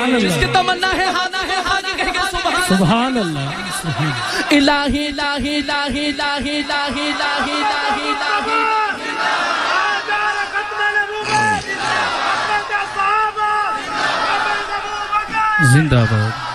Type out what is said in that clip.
जिसकी तमन्ना है हाना है हाजी कह के सुभान अल्लाह। इलाही इलाही इलाही इलाही इलाही इलाही इलाही इलाही जिंदाबाद।